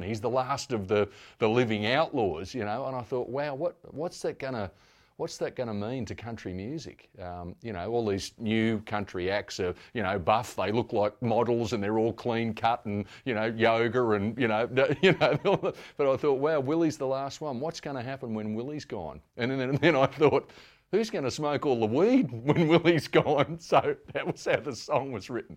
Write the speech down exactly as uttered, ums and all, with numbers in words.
He's the last of the, the living outlaws, you know. And I thought, wow, what what's that gonna what's that gonna mean to country music? Um, you know, all these new country acts are, you know, buff. They look like models, and they're all clean cut, and you know, yoga, and you know, you know. But I thought, wow, Willie's the last one. What's going to happen when Willie's gone? And then, and then I thought, who's going to smoke all the weed when Willie's gone? So that was how the song was written.